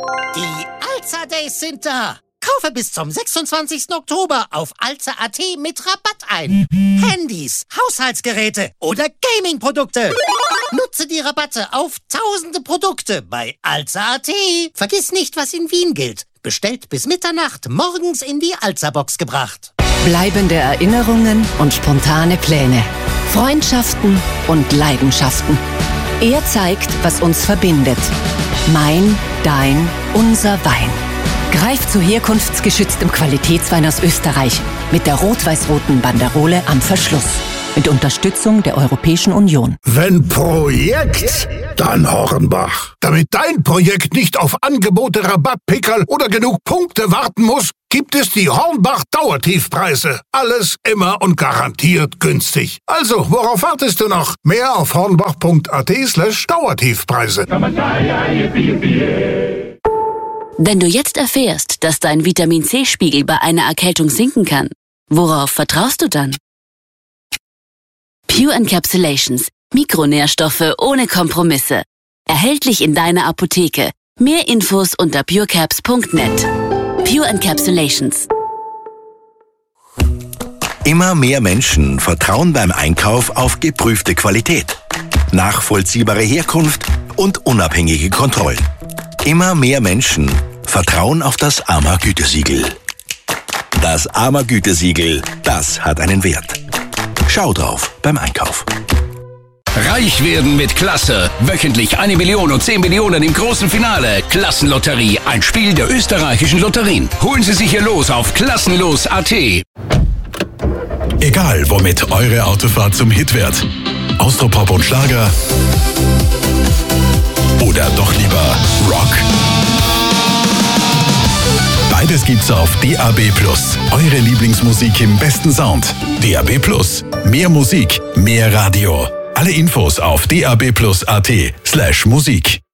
Die Alza Days sind da. Kaufe bis zum 26. Oktober auf alza.at mit Rabatt ein. Handys, Haushaltsgeräte oder Gaming-Produkte. Nutze die Rabatte auf tausende Produkte bei alza.at. Vergiss nicht, was in Wien gilt. Bestellt bis Mitternacht, morgens in die Alza-Box gebracht. Bleibende Erinnerungen und spontane Pläne. Freundschaften und Leidenschaften. Er zeigt, was uns verbindet. Mein, dein, unser Wein. Greif zu herkunftsgeschütztem Qualitätswein aus Österreich mit der rot-weiß-roten Banderole am Verschluss. Mit Unterstützung der Europäischen Union. Wenn Projekt, dann Hornbach. Damit dein Projekt nicht auf Angebote, Rabattpickerl oder genug Punkte warten muss, gibt es die Hornbach Dauertiefpreise. Alles immer und garantiert günstig. Also, worauf wartest du noch? Mehr auf hornbach.at/Dauertiefpreise. Wenn du jetzt erfährst, dass dein Vitamin-C-Spiegel bei einer Erkältung sinken kann, worauf vertraust du dann? Pure Encapsulations. Mikronährstoffe ohne Kompromisse. Erhältlich in deiner Apotheke. Mehr Infos unter purecaps.net. Pure Encapsulations. Immer mehr Menschen vertrauen beim Einkauf auf geprüfte Qualität, nachvollziehbare Herkunft und unabhängige Kontrollen. Immer mehr Menschen vertrauen auf das AMA-Gütesiegel. Das AMA-Gütesiegel, das hat einen Wert. Schau drauf beim Einkauf. Reich werden mit Klasse. Wöchentlich 1 Million und 10 Millionen im großen Finale. Klassenlotterie, ein Spiel der österreichischen Lotterien. Holen Sie sich hier los auf klassenlos.at. Egal, womit eure Autofahrt zum Hit wird. Austropop und Schlager. Oder doch lieber Rock? Beides gibt's auf DAB+. Eure Lieblingsmusik im besten Sound. DAB+. Mehr Musik, mehr Radio. Alle Infos auf dab+at/Musik.